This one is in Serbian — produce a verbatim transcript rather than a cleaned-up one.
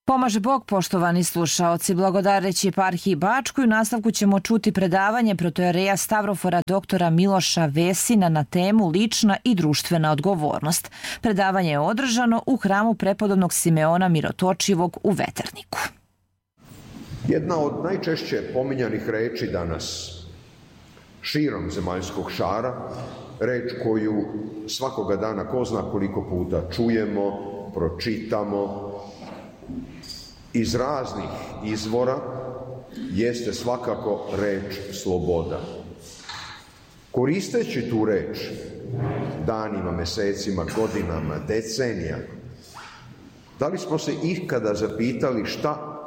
Pomaže Bog, poštovani slušaoci, blagodareći eparhiji Bačkoj, u nastavku ćemo čuti predavanje protojereja Stavrofora doktora Miloša Vesina na temu lična i društvena odgovornost. Predavanje je održano u hramu prepodobnog Simeona Mirotočivog u Veterniku. Jedna od najčešće pominjanih reči danas širom zemaljskog šara, reč koju svakoga dana ko zna koliko puta čujemo, pročitamo, iz raznih izvora, jeste svakako reč sloboda. Koristeći tu reč danima, mesecima, godinama, decenijama, da li smo se ikada zapitali šta